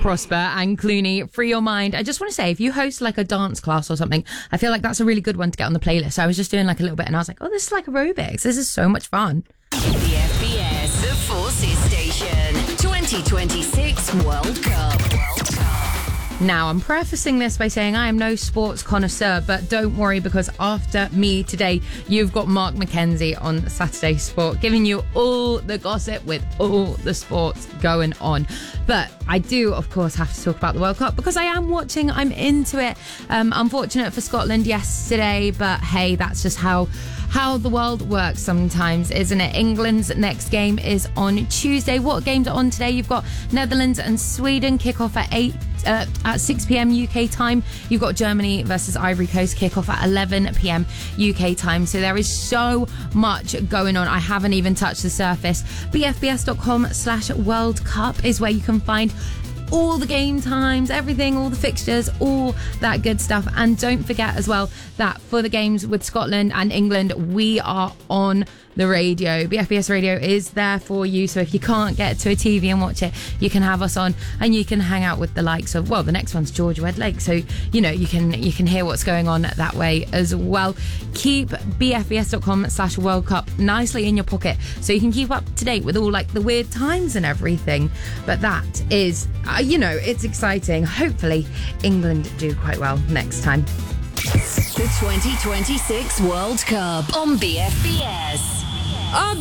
Prosper and Clooney, Free Your Mind. I just want to say, if you host like a dance class or something, I feel like that's a really good one to get on the playlist. I was just doing like a little bit and I was like, oh, this is like aerobics. This is so much fun. The FBS, the Forces Station, 2026 World Cup. Now, I'm prefacing this by saying I am no sports connoisseur, but don't worry, because after me today, you've got Mark McKenzie on Saturday Sport, giving you all the gossip with all the sports going on. But I do, of course, have to talk about the World Cup because I am watching. I'm into it. Unfortunate for Scotland yesterday, but hey, that's just how the world works sometimes, isn't it? England's next game is on Tuesday. What games are on today? You've got Netherlands and Sweden kick off at 6 p.m. UK time. You've got Germany versus Ivory Coast kick off at 11 p.m. UK time. So there is so much going on. I haven't even touched the surface. BFBS.com/World Cup is where you can find all the game times, everything, all the fixtures, all that good stuff. And don't forget as well that for the games with Scotland and England, we are on the radio. BFBS Radio is there for you. So if you can't get to a TV and watch it, you can have us on and you can hang out with the likes of, well, the next one's George Wedlake. So, you know, you can hear what's going on that way as well. Keep BFBS.com/World Cup nicely in your pocket so you can keep up to date with all like the weird times and everything. But that is, it's exciting. Hopefully England do quite well next time. The 2026 World Cup on BFBS. Oh